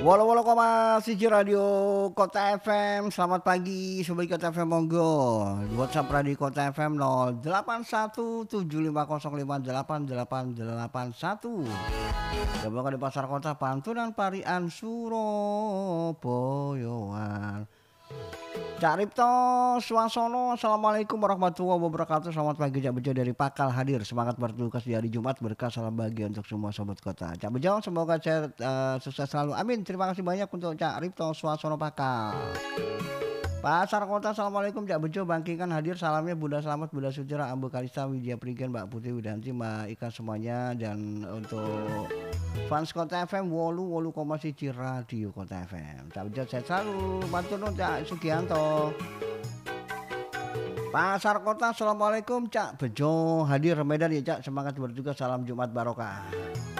Walau-walau koma siji radio Kota FM. Selamat pagi Sobat Kota FM monggo. WhatsApp radio Kota FM 081750588881. Gabungan di Pasar Kota Pantunan Parian Surabaya. Cak Ripto Swasono, assalamualaikum warahmatullahi wabarakatuh. Selamat pagi Cak Bejo dari Pakal hadir. Semangat bertugas di hari Jumat, berkah salam bahagia untuk semua sobat kota. Cak Bejo semoga saya sukses selalu. Amin. Terima kasih banyak untuk Cak Ripto Swasono Pakal. Pasar Kota, assalamualaikum Cak Bejo, Bangkingan hadir. Salamnya Bunda Selamat, Bunda Sutira, Ambu Kalista, Widya Prigen, Mbak Putih Widanti, Mbak Ika semuanya. Dan untuk fans Kota FM wolu koma siji radio Kota FM. Cak Bejo sehat selalu. Matur nuwun Cak Sugianto. Pasar Kota, assalamualaikum Cak Bejo hadir Medan ya Cak, semangat bertugas, salam Jumat barokah.